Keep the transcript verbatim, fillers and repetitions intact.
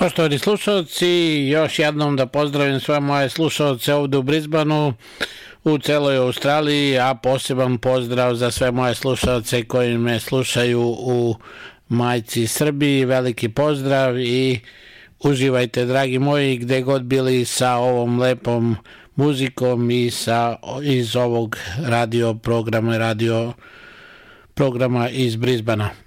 Poštovani slušalci, još jednom da pozdravim sve moje slušalce ovde u Brisbaneu, u celoj Australiji, a poseban pozdrav za sve moje slušalce koji me slušaju u majci Srbiji. Veliki pozdrav i uživajte, dragi moji, gde god bili sa ovom lepom muzikom i sa, iz ovog radio programa, radio programa iz Brisbanea.